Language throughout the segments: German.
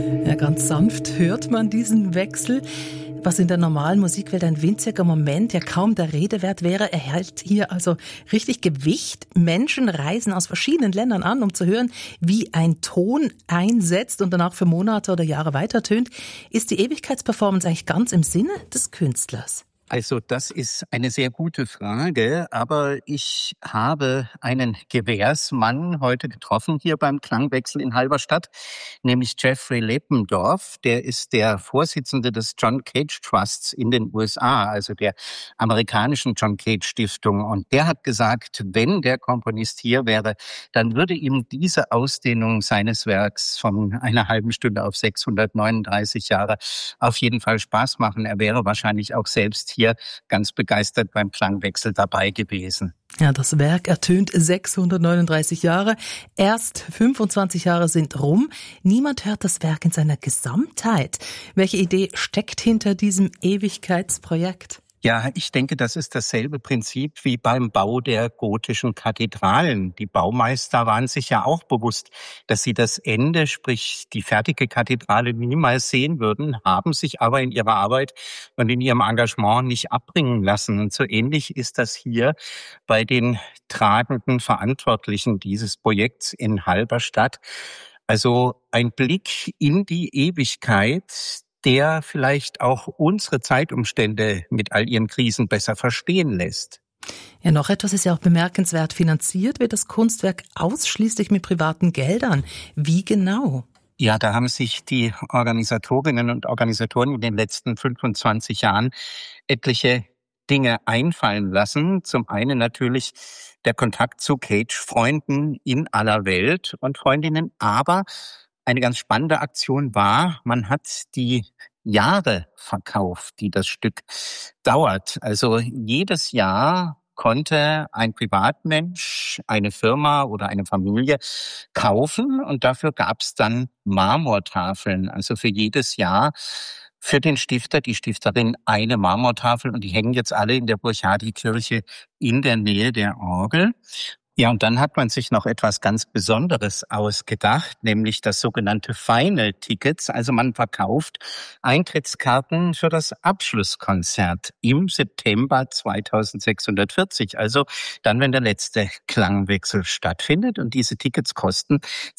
Ja, ganz sanft hört man diesen Wechsel. Was in der normalen Musikwelt ein winziger Moment, ja kaum der Rede wert wäre, erhält hier also richtig Gewicht. Menschen reisen aus verschiedenen Ländern an, um zu hören, wie ein Ton einsetzt und danach für Monate oder Jahre weitertönt. Ist die Ewigkeitsperformance eigentlich ganz im Sinne des Künstlers? Also das ist eine sehr gute Frage, aber ich habe einen Gewährsmann heute getroffen hier beim Klangwechsel in Halberstadt, nämlich Jeffrey Leppendorf. Der ist der Vorsitzende des John Cage Trusts in den USA, also der amerikanischen John Cage Stiftung. Und der hat gesagt, wenn der Komponist hier wäre, dann würde ihm diese Ausdehnung seines Werks von einer halben Stunde auf 639 Jahre auf jeden Fall Spaß machen. Er wäre wahrscheinlich auch selbst hier ganz begeistert beim Klangwechsel dabei gewesen. Ja, das Werk ertönt 639 Jahre. Erst 25 Jahre sind rum. Niemand hört das Werk in seiner Gesamtheit. Welche Idee steckt hinter diesem Ewigkeitsprojekt? Ja, ich denke, das ist dasselbe Prinzip wie beim Bau der gotischen Kathedralen. Die Baumeister waren sich ja auch bewusst, dass sie das Ende, sprich die fertige Kathedrale, niemals sehen würden, haben sich aber in ihrer Arbeit und in ihrem Engagement nicht abbringen lassen. Und so ähnlich ist das hier bei den tragenden Verantwortlichen dieses Projekts in Halberstadt. Also ein Blick in die Ewigkeit, der vielleicht auch unsere Zeitumstände mit all ihren Krisen besser verstehen lässt. Ja, noch etwas ist ja auch bemerkenswert. Finanziert wird das Kunstwerk ausschließlich mit privaten Geldern. Wie genau? Ja, da haben sich die Organisatorinnen und Organisatoren in den letzten 25 Jahren etliche Dinge einfallen lassen. Zum einen natürlich der Kontakt zu Cage-Freunden in aller Welt und Freundinnen, aber eine ganz spannende Aktion war, man hat die Jahre verkauft, die das Stück dauert. Also jedes Jahr konnte ein Privatmensch, eine Firma oder eine Familie kaufen und dafür gab es dann Marmortafeln. Also für jedes Jahr für den Stifter, die Stifterin eine Marmortafel und die hängen jetzt alle in der Burchardikirche in der Nähe der Orgel. Ja, und dann hat man sich noch etwas ganz Besonderes ausgedacht, nämlich das sogenannte Final Tickets. Also man verkauft Eintrittskarten für das Abschlusskonzert im September 2640. Also dann, wenn der letzte Klangwechsel stattfindet. Und diese Tickets kosten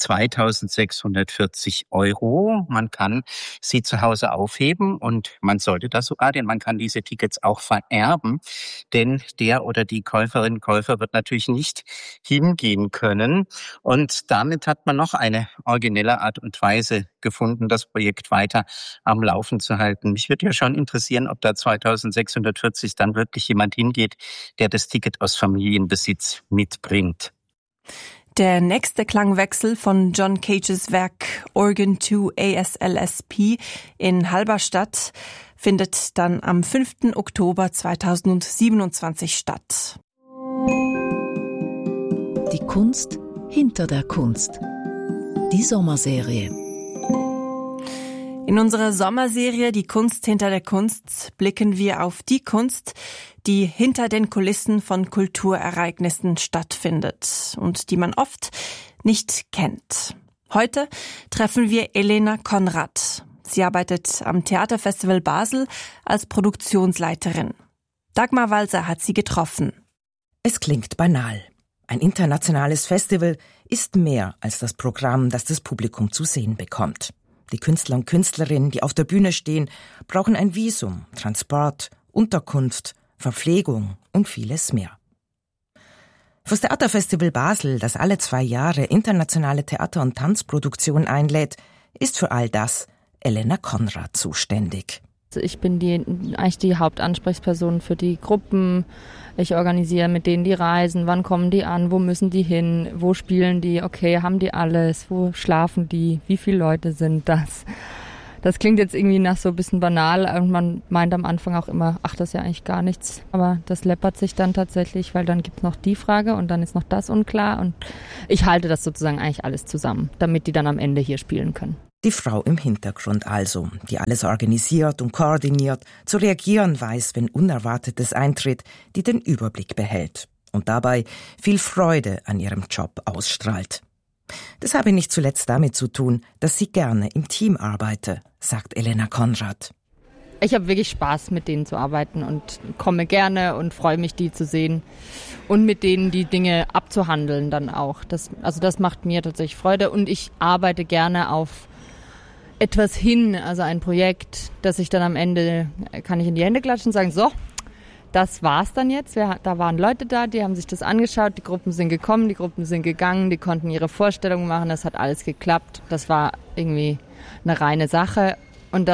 2640 €. Man kann sie zu Hause aufheben und man sollte das sogar, denn man kann diese Tickets auch vererben. Denn der oder die Käuferin, Käufer wird natürlich nicht hingehen können. Und damit hat man noch eine originelle Art und Weise gefunden, das Projekt weiter am Laufen zu halten. Mich würde ja schon interessieren, ob da 2640 dann wirklich jemand hingeht, der das Ticket aus Familienbesitz mitbringt. Der nächste Klangwechsel von John Cages Werk Organ 2 ASLSP in Halberstadt findet dann am 5. Oktober 2027 statt. Die Kunst hinter der Kunst. Die Sommerserie. In unserer Sommerserie Die Kunst hinter der Kunst blicken wir auf die Kunst, die hinter den Kulissen von Kulturereignissen stattfindet und die man oft nicht kennt. Heute treffen wir Elena Konrad. Sie arbeitet am Theaterfestival Basel als Produktionsleiterin. Dagmar Walser hat sie getroffen. Es klingt banal. Ein internationales Festival ist mehr als das Programm, das das Publikum zu sehen bekommt. Die Künstler und Künstlerinnen, die auf der Bühne stehen, brauchen ein Visum, Transport, Unterkunft, Verpflegung und vieles mehr. Fürs Theaterfestival Basel, das alle 2 Jahre internationale Theater- und Tanzproduktionen einlädt, ist für all das Elena Konrad zuständig. Ich bin eigentlich die Hauptansprechperson für die Gruppen. Ich organisiere mit denen die Reisen, wann kommen die an, wo müssen die hin, wo spielen die, okay, haben die alles, wo schlafen die, wie viele Leute sind das? Das klingt jetzt irgendwie nach so ein bisschen banal und man meint am Anfang auch immer, ach, das ist ja eigentlich gar nichts. Aber das läppert sich dann tatsächlich, weil dann gibt's noch die Frage und dann ist noch das unklar und ich halte das sozusagen eigentlich alles zusammen, damit die dann am Ende hier spielen können. Die Frau im Hintergrund also, die alles organisiert und koordiniert, zu reagieren weiß, wenn Unerwartetes eintritt, die den Überblick behält und dabei viel Freude an ihrem Job ausstrahlt. Das habe nicht zuletzt damit zu tun, dass sie gerne im Team arbeite, sagt Elena Konrad. Ich habe wirklich Spaß, mit denen zu arbeiten und komme gerne und freue mich, die zu sehen und mit denen die Dinge abzuhandeln dann auch. Das macht mir tatsächlich Freude und ich arbeite gerne auf etwas hin, also ein Projekt, das ich dann am Ende, kann ich in die Hände klatschen und sagen, so, das war's dann jetzt. Da waren Leute da, die haben sich das angeschaut, die Gruppen sind gekommen, die Gruppen sind gegangen, die konnten ihre Vorstellungen machen, das hat alles geklappt. Das war irgendwie eine reine Sache und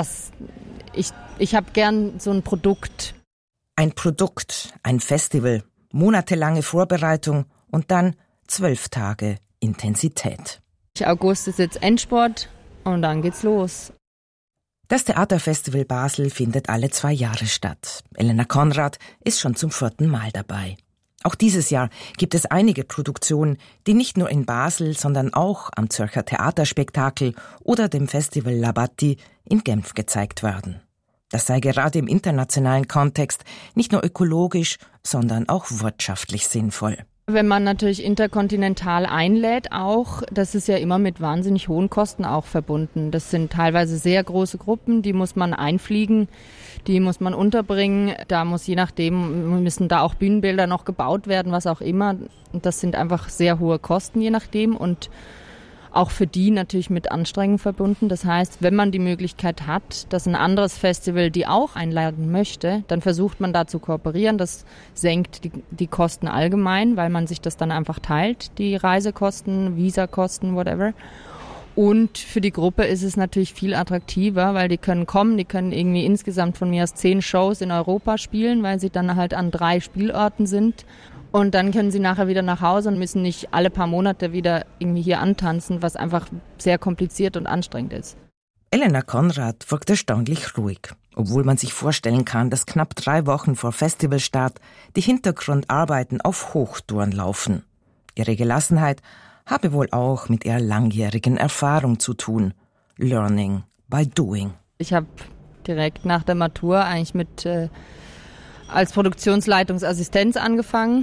ich habe gern so ein Produkt. Ein Produkt, ein Festival, monatelange Vorbereitung und dann 12 Tage Intensität. August ist jetzt Endspurt und dann geht's los. Das Theaterfestival Basel findet alle 2 Jahre statt. Elena Konrad ist schon zum 4. Mal dabei. Auch dieses Jahr gibt es einige Produktionen, die nicht nur in Basel, sondern auch am Zürcher Theaterspektakel oder dem Festival Labatti in Genf gezeigt werden. Das sei gerade im internationalen Kontext nicht nur ökologisch, sondern auch wirtschaftlich sinnvoll. Wenn man natürlich interkontinental einlädt auch, das ist ja immer mit wahnsinnig hohen Kosten auch verbunden. Das sind teilweise sehr große Gruppen, die muss man einfliegen, die muss man unterbringen. Da muss müssen da auch Bühnenbilder noch gebaut werden, was auch immer. Und das sind einfach sehr hohe Kosten je nachdem und auch für die natürlich mit Anstrengungen verbunden. Das heißt, wenn man die Möglichkeit hat, dass ein anderes Festival die auch einladen möchte, dann versucht man da zu kooperieren. Das senkt die Kosten allgemein, weil man sich das dann einfach teilt, die Reisekosten, Visakosten, whatever. Und für die Gruppe ist es natürlich viel attraktiver, weil die können kommen, die können irgendwie insgesamt von mir aus 10 Shows in Europa spielen, weil sie dann halt an 3 Spielorten sind. Und dann können sie nachher wieder nach Hause und müssen nicht alle paar Monate wieder irgendwie hier antanzen, was einfach sehr kompliziert und anstrengend ist. Elena Konrad wirkt erstaunlich ruhig, obwohl man sich vorstellen kann, dass knapp 3 Wochen vor Festivalstart die Hintergrundarbeiten auf Hochtouren laufen. Ihre Gelassenheit habe wohl auch mit ihrer langjährigen Erfahrung zu tun. Learning by doing. Ich habe direkt nach der Matur eigentlich als Produktionsleitungsassistenz angefangen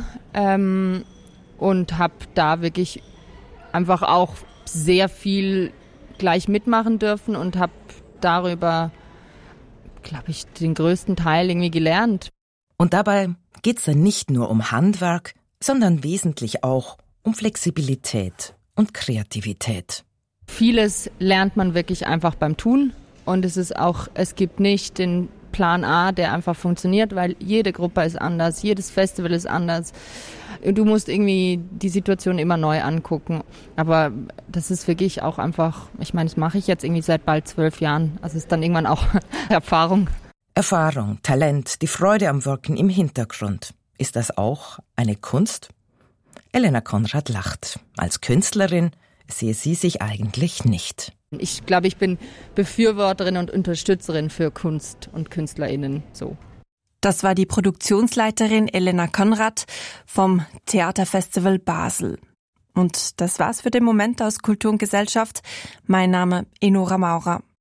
und habe da wirklich einfach auch sehr viel gleich mitmachen dürfen und habe darüber, glaube ich, den größten Teil irgendwie gelernt. Und dabei geht's dann nicht nur um Handwerk, sondern wesentlich auch um Flexibilität und Kreativität. Vieles lernt man wirklich einfach beim Tun und es gibt nicht den Plan A, der einfach funktioniert, weil jede Gruppe ist anders, jedes Festival ist anders. Du musst irgendwie die Situation immer neu angucken. Aber das ist wirklich auch einfach, ich meine, das mache ich jetzt irgendwie seit bald 12 Jahren. Also ist dann irgendwann auch Erfahrung. Erfahrung, Talent, die Freude am Wirken im Hintergrund. Ist das auch eine Kunst? Elena Konrad lacht. Als Künstlerin sehe sie sich eigentlich nicht. Ich glaube, ich bin Befürworterin und Unterstützerin für Kunst und KünstlerInnen. So. Das war die Produktionsleiterin Elena Konrad vom Theaterfestival Basel. Und das war's für den Moment aus Kultur und Gesellschaft. Mein Name Enora Maurer.